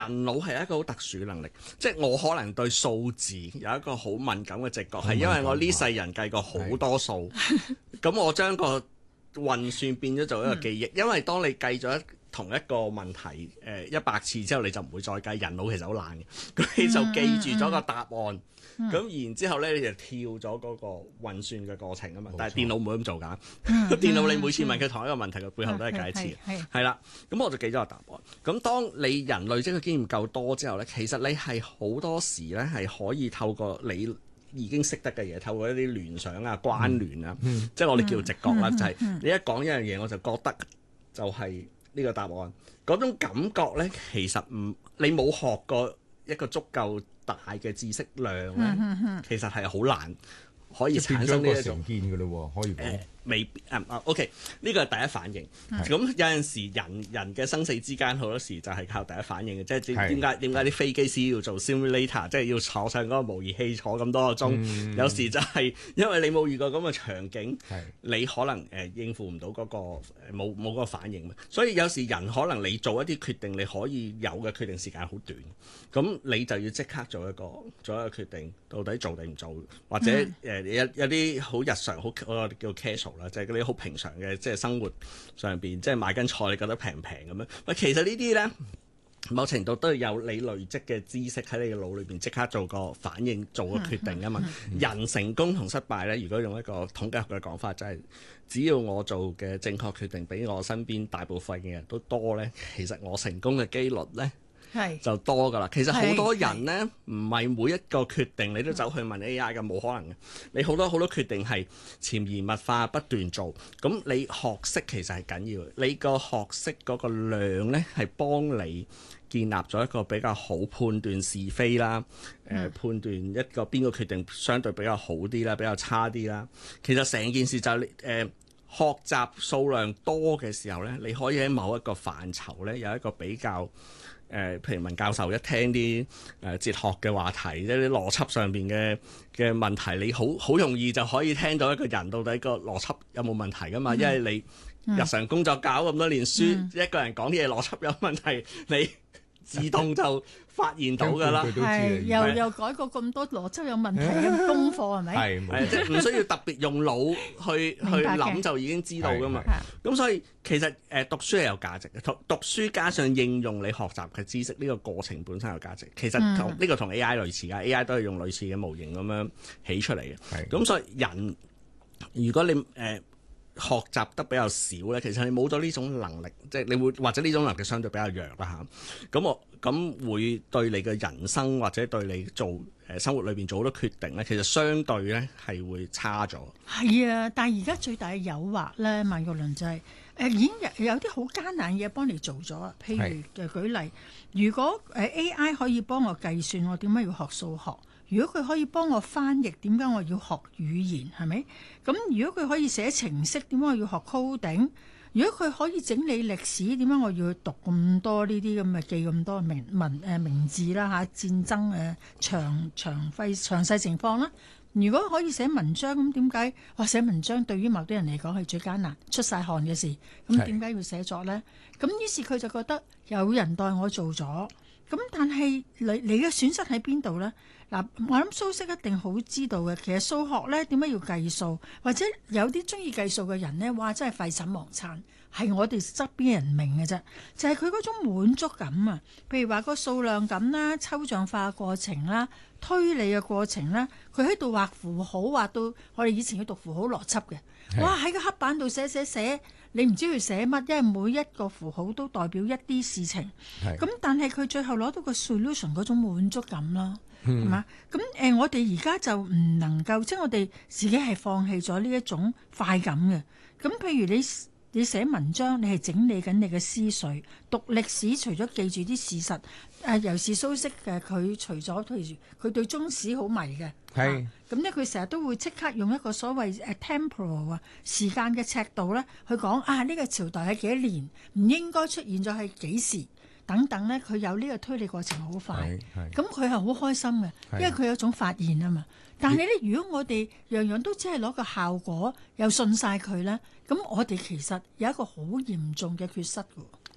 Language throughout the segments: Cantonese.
人腦係一個好特殊嘅能力，即係我可能對數字有一個好敏感嘅直覺，係因為我呢世人計過好多數，咁我將個運算變咗做一個記憶，因為當你計咗同一個問題100次之後，你就唔會再計。人腦其實好懶嘅，咁你就記住咗個答案。咁然之後咧，你就跳咗嗰個運算嘅過程啊嘛。但係電腦唔會咁做㗎。電腦你每次問佢同一個問題嘅背後都係計一次。係啦，咁我就記咗個答案。咁當你人累積嘅經驗夠多之後咧，其實你係好多時咧係可以透過你已經識得嘅嘢，透過一啲聯想啊、關聯啊，即係我哋叫直覺啦，就係你一講一樣嘢，我就覺得就係呢個答案。嗰種感覺咧，其實你冇學過一個足夠大嘅知識量咧，其實係好難可以產生呢一種常見嘅咯，可以講。 未必OK， 呢個係第一反應。咁有陣時人嘅生死之間好多時就係靠第一反應嘅，即係點解啲飛機師要做 simulator， 即係要坐上嗰個模擬器坐咁多個鐘。有時就係因為你冇遇過咁嘅場景，你可能應付唔到嗰個冇嗰個反應。所以有時人可能你做一啲決定，你可以有嘅決定時間好短，咁你就要即刻做一個決定，到底做定唔做，或者有啲好日常好我哋叫 casual。就係嗰啲好平常嘅，即係生活上邊，即係買斤菜，你覺得平唔平咁樣？喂，其實呢啲咧，某程度都有你累積嘅知識喺你嘅腦裏邊，即刻做個反應，做個決定啊嘛。人成功同失敗咧，如果用一個統計學嘅講法，就係只要我做嘅正確決定比我身邊大部分嘅人都多咧，其實我成功嘅機率咧，就多㗎啦。其實好多人呢，唔係每一個決定你都走去問 AI 嘅，冇可能嘅。你好多決定係潛移默化不斷做，咁你學識其實係緊要。你個學識嗰個量呢，係幫你建立咗一個比較好判斷是非啦，判斷一個邊個決定相對比較好啲啦，比較差啲啦。其實成件事就係學習數量多嘅時候呢，你可以喺某一個範疇呢，有一個比較。譬如文教授一聽啲哲學嘅話題，即係啲邏輯上邊嘅問題，你好容易就可以聽到一個人到底個邏輯有冇問題㗎嘛？因為你日常工作搞咁多年書，一個人講啲嘢邏輯有問題，你自動就發現到㗎啦。 又改過咁多邏輯有問題嘅功課係咪？ 係即係唔需要特別用腦去諗就已經知道㗎嘛。咁所以其實讀書係有價值嘅，讀書加上應用你學習嘅知識，呢個過程本身有價值。其實呢個同 AI 類似㗎，AI 都係用類似嘅模型咁樣起出嚟嘅。咁所以人如果你學習得比較少咧，其實你冇咗呢種能力，即係你會或者呢種能力相對比較弱啦嚇。咁會對你嘅人生或者對你做生活裏邊做好多決定咧，其實相對咧係會差咗。 係啊，但係而家最大嘅誘惑咧，萬國倫就係已經有啲好艱難嘅嘢幫你做咗。譬如舉例，如果AI 可以幫我計算，我點解要學數學？如果佢可以幫我翻譯，點解我要學語言？係咪？咁如果佢可以寫程式，點解我要學 coding？如果佢可以整理歷史，點解我要去讀咁多呢啲咁嘅記咁多名字啦嚇？戰爭詳細情況啦。如果可以寫文章，咁點解寫文章對於某啲人嚟講係最艱難、出晒汗嘅事？咁點解要寫作呢？咁於是佢就覺得有人代我做咗。咁但係你嘅損失喺邊度呢？嗱，我諗蘇軾一定好知道嘅。其實數學呢點解要計數？或者有啲中意計數嘅人呢，哇！真係廢寢忘餐，係我哋側邊人明嘅啫。就係佢嗰種滿足感啊！譬如話個數量感啦、抽象化嘅過程啦、推理嘅過程啦，佢喺度畫符號，畫到我哋以前要讀符號邏輯嘅。哇！喺個黑板度寫，你唔知佢寫乜，因為每一個符號都代表一啲事情。咁但係佢最後攞到個 solution 嗰種滿足感啦，係嘛？咁我哋而家就唔能夠，即係我哋自己係放棄咗呢一種快感嘅。咁譬如你寫文章，你係整理緊你嘅思緒；讀歷史，除咗記住啲事實，尤其是蘇軾嘅，佢除咗譬如佢對中史好迷嘅，咁咧佢成日都會即刻用一個所謂temporal 啊時間嘅尺度咧去講呢個朝代係幾多年，唔應該出現咗係幾時等等咧，佢有呢個推理過程好快，咁佢係好開心嘅，因為佢有種發現啊嘛。但係咧，如果我哋樣樣都只係攞個效果，又信晒佢咧，咁我哋其實有一個好嚴重嘅缺失㗎。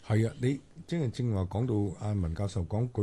係啊，你即係正話講到阿文教授講